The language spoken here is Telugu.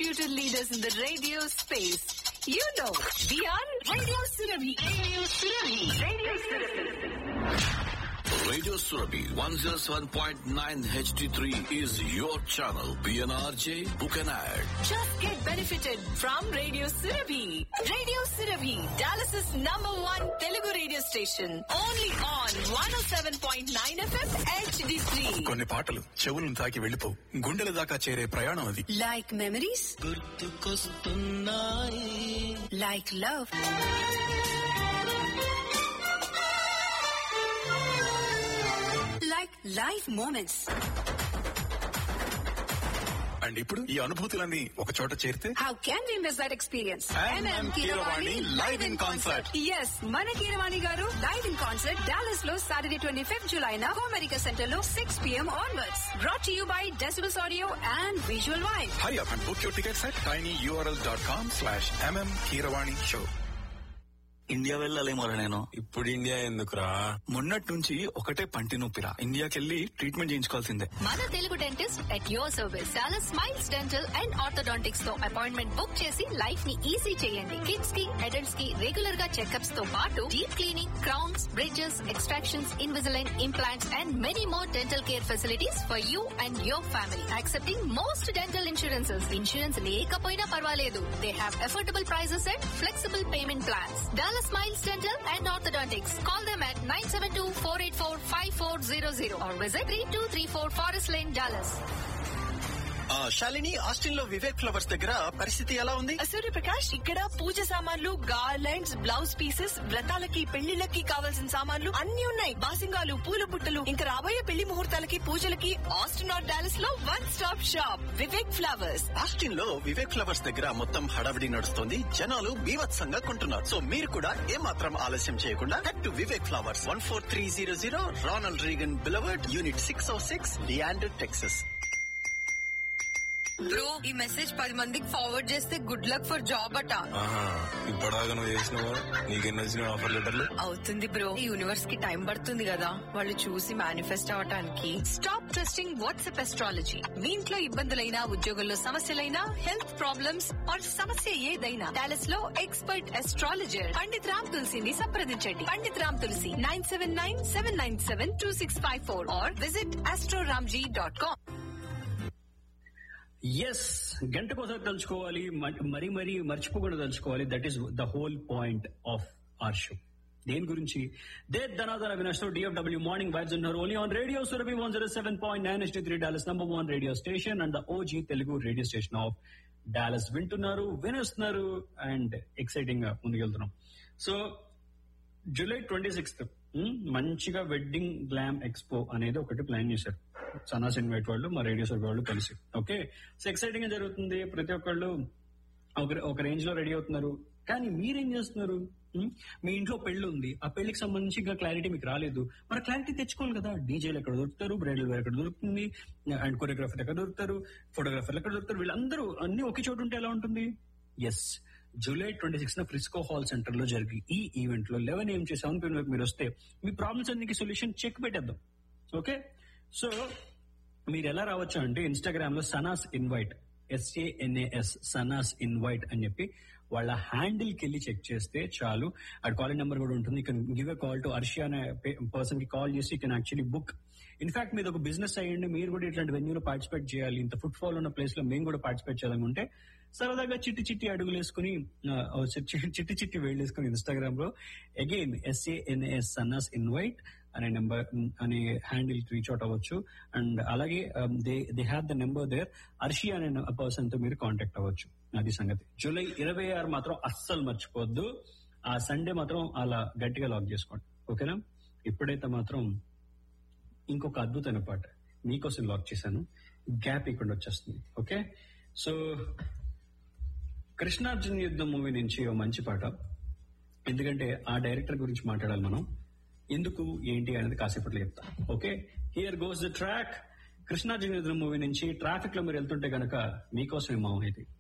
undisputed leaders in the radio space. You know, we are Radio Surabhi. Radio Surabhi. Radio Surabhi. Radio Surabhi 107.9 HD3 is your channel. PNRJ, book an ad. Just get benefited from Radio Surabhi. Radio Surabhi, Dallas's #1 Telugu radio station. Only on 107.9 FM HD3. కొన్ని పాటలు చెవులను తాకి వెళ్ళిపో గుండెల దాకా చేరే ప్రయాణం అది. Like memories, గుర్తుకొస్తున్నాయి, like love, like life moments. And ఇప్పుడు ఈ అనుభూతులన్నీ ఒక చోట చేరితే How can we miss that experience? MM Keeravani live in concert. Yes, మన కీరవాణి గారు live in concert Dallas లో Saturday 25th July na America Center లో 6 p.m. onwards. Brought to you by Decibels Audio and Visual Vibe. hurry up and book your tickets at tinyurl.com/MM Keeravani show. India వెళ్ళాలేమోరా నేను. ఇప్పుడు ఇండియా ఎందుకురా, మొన్నటి నుంచి ఒకటే పంటి నొప్పిరా. ఇండియాకెళ్ళి ట్రీట్మెంట్ చేయించుకోవాల్సిందే. మన Telugu dentist at your service. Dallas smiles dental and orthodontics తో అపాయింట్మెంట్ బుక్ చేసి లైఫ్ ని ఈజీ చేయండి. కిడ్స్ కి, అడల్ట్స్ కి రెగ్యులర్ గా చెకప్స్ తో పాటు deep cleaning, crowns, bridges, extractions, Invisalign implants and many more dental care facilities for you and your family. Accepting most dental insurances. Insurance లేకపోయినా పర్వాలేదు. They have affordable prices and flexible payment plans. Dallas Smiles Dental and Orthodontics. Call them at 972-484-5400 or visit 3234 Forest Lane, Dallas. Shalini, Austin లో వివేక్ ఫ్లవర్స్ దగ్గర పరిస్థితి ఎలా ఉంది? సూర్యప్రకాష్, ఇక్కడ పూజ సామాన్లు, గార్లెండ్స్, బ్లౌజ్ పీసెస్, వ్రతాలకి, పెళ్లిళ్ళకి కావాల్సిన సామాన్లు అన్ని ఉన్నాయి. బాసింగాలు, పూల బుట్టలు, ఇంకా రాబోయే పెళ్లి ముహూర్తాలకి, పూజలకి ఆస్టిన్ ఆర్ డాలస్ లో one stop shop Vivek flowers. Austin లో వివేక్ ఫ్లవర్స్ దగ్గర మొత్తం హడావిడి నడుస్తుంది. జనాలు బీభత్సంగా కొంటున్నారు. సో మీరు కూడా ఏమాత్రం ఆలస్యం చేయకుండా head to Vivek flowers, 14300 Ronald Reagan beloved, unit 606, Leander, Texas. Bro, ఈ మెసేజ్ 10 మందికి ఫార్వర్డ్ చేస్తే గుడ్ లక్ ఫర్ జాబ్ అట. ఇప్పటిదాకా నువ్వు చేసినావు, నీకెన్ని వచ్చిన ఆఫర్ లెటర్లు? అవుతుంది బ్రో, ఈ యూనివర్స్ కి టైం పడుతుంది కదా వాళ్ళు చూసి మేనిఫెస్ట్ అవటానికి. Stop trusting WhatsApp astrology. మీ ఇంట్లో ఇబ్బందులైనా, ఉద్యోగంలో సమస్యలైనా, హెల్త్ ప్రాబ్లమ్స్ ఆర్ సమస్య ఏదైనా, డాలస్ లో ఎక్స్పర్ట్ అస్ట్రాలజర్ పండిత్ రామ్ తులసిని సంప్రదించండి. పండిత్ రామ్ తులసి 979-797-2654 ఆర్ విజిట్ astroramji.com. ఎస్, గంటకోసారి తలుచుకోవాలి, మరీ మర్చిపోకుండా తలుచుకోవాలి. That is the whole point of are show. దేని గురించి? దే ధనాధన వినష్తో డిఎఫ్డబ్ల్యూ మార్నింగ్ వైబ్స్ ఉన్నారు. Only on radio Surabhi 107.9 HD3 Dallas #1 radio station and the OG Telugu radio station of Dallas. వింటున్నారు, వినేస్తున్నారు అండ్ ఎక్సైటింగ్ గా ముందుకెళ్తున్నాం. సో జూలై 26th మంచిగా వెడ్డింగ్ గ్లామ్ ఎక్స్పో అనేది ఒకటి ప్లాన్ చేశారు సనాస్ ఇన్వైట్ వాళ్ళు, మా రేడియో సర్వే వాళ్ళు కలిసి. ఓకే, సో ఎక్సైటింగ్ గా జరుగుతుంది. ప్రతి ఒక్కళ్ళు ఒక రేంజ్ లో రెడీ అవుతున్నారు. కానీ మీరేం చేస్తున్నారు? మీ ఇంట్లో పెళ్లి ఉంది, ఆ పెళ్లికి సంబంధించి ఇంకా క్లారిటీ మీకు రాలేదు. మరి క్లారిటీ తెచ్చుకోవాలి కదా. డీజేలు ఎక్కడ దొరుకుతారు, బ్రైడల్ వేర్ ఎక్కడ దొరుకుతుంది, అండ్ కొరియోగ్రాఫర్ ఎక్కడ దొరుకుతారు, ఫోటోగ్రాఫర్లు ఎక్కడ దొరుకుతారు, వీళ్ళందరూ అన్ని ఒకే చోటు ఉంటే ఎలా ఉంటుంది? Yes, July 26th Frisco hall centre లో జరిగి ఈ ఈవెంట్ లో 11 AM 7 PM వరకు మీరు వస్తే మీ ప్రాబ్లమ్స్ అన్నికి సొల్యూషన్ చెక్ పెట్టేద్దాం. ఓకే, సో మీరు ఎలా రావచ్చు అంటే ఇన్స్టాగ్రామ్ లో Sanas invite, SANAS Sanas invite అని చెప్పి వాళ్ళ హ్యాండిల్ కి వెళ్ళి చెక్ చేస్తే చాలు. అక్కడ కాలింగ్ నెంబర్ కూడా ఉంటుంది. You can give a call to Arshiya అనే పర్సన్ కి కాల్ చేసి you can actually book. In fact మీరు ఒక బిజినెస్ అయ్యండి, మీరు కూడా ఇట్లాంటి వెన్యూలో పార్టిసిపేట్ చేయాలి, ఇంత ఫుట్ ఫాల్ ఉన్న ప్లేస్ లో మేము కూడా పార్టిసిపేట్ చేయాలనుకుంటే సరదాగా చిట్టి అడుగులు వేసుకుని, చిట్టి వేళ్ళు వేసుకుని ఇన్స్టాగ్రామ్ లో అగైన్ SANAS సన్నాస్ ఇన్వైట్ అనే నెంబర్ అనే హ్యాండిల్ రీచ్ అవుట్ అవ్వచ్చు. అండ్ అలాగే they have the number there, Arshiya అనే పర్సన్ తో మీరు కాంటాక్ట్ అవ్వచ్చు. అది సంగతి. జూలై 26 మాత్రం అస్సలు మర్చిపోద్దు. ఆ సండే మాత్రం అలా గట్టిగా లాక్ చేసుకోండి. ఓకేనా? ఇప్పుడైతే మాత్రం ఇంకొక అద్భుతమైన పాట మీకోసం లాక్ చేశాను, గ్యాప్ ఇక్కడ వచ్చేస్తుంది. ఓకే, సో కృష్ణార్జున యుద్ధం మూవీ నుంచి ఓ మంచి పాట. ఎందుకంటే ఆ డైరెక్టర్ గురించి మాట్లాడాలి మనం. ఎందుకు ఏంటి అనేది కాసేపట్లో చెప్తా. Okay, here goes the track. Krishnarjuna యుద్ధం మూవీ నుంచి ట్రాఫిక్ లో మీరు వెళ్తుంటే గనక మీకోసమే మామ ఇది.